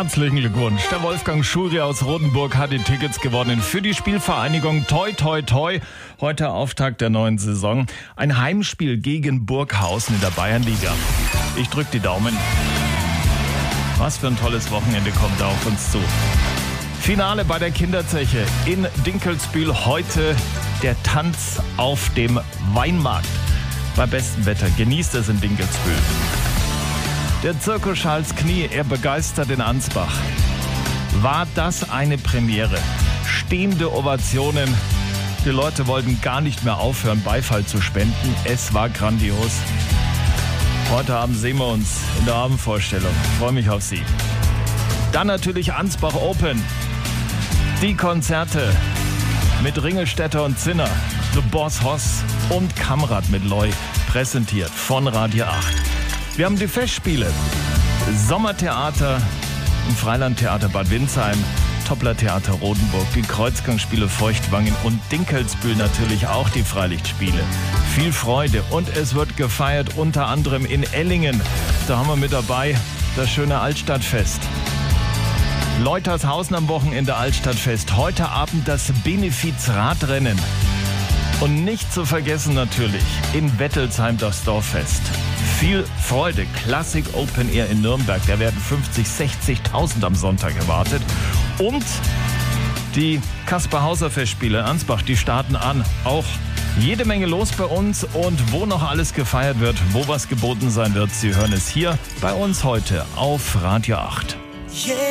Herzlichen Glückwunsch. Der Wolfgang Schuri aus Rotenburg hat die Tickets gewonnen für die Spielvereinigung Toi Toi Toi. Heute Auftakt der neuen Saison. Ein Heimspiel gegen Burghausen in der Bayernliga. Ich drück die Daumen. Was für ein tolles Wochenende kommt da auf uns zu. Finale bei der Kinderzeche in Dinkelsbühl. Heute der Tanz auf dem Weinmarkt. Bei bestem Wetter. Genießt es in Dinkelsbühl. Der Zirkus Charles Knie, er begeistert in Ansbach. War das eine Premiere? Stehende Ovationen. Die Leute wollten gar nicht mehr aufhören, Beifall zu spenden. Es war grandios. Heute Abend sehen wir uns in der Abendvorstellung. Ich freue mich auf Sie. Dann natürlich Ansbach Open. Die Konzerte mit Ringelstädter und Zinner, The Boss Hoss und Kamrat mit Loy, präsentiert von Radio 8. Wir haben die Festspiele, Sommertheater im Freilandtheater Bad Windsheim, Toppler-Theater Rotenburg, die Kreuzgangsspiele Feuchtwangen und Dinkelsbühl natürlich auch die Freilichtspiele. Viel Freude und es wird gefeiert unter anderem in Ellingen. Da haben wir mit dabei das schöne Altstadtfest. Leutershausen am Wochenende Altstadtfest. Heute Abend das Benefiz-Radrennen. Und nicht zu vergessen natürlich in Wettelsheim das Dorffest. Viel Freude. Classic Open Air in Nürnberg. Da werden 50.000, 60.000 am Sonntag erwartet. Und die Kaspar-Hauser-Festspiele in Ansbach, die starten an. Auch jede Menge los bei uns. Und wo noch alles gefeiert wird, wo was geboten sein wird, Sie hören es hier bei uns heute auf Radio 8.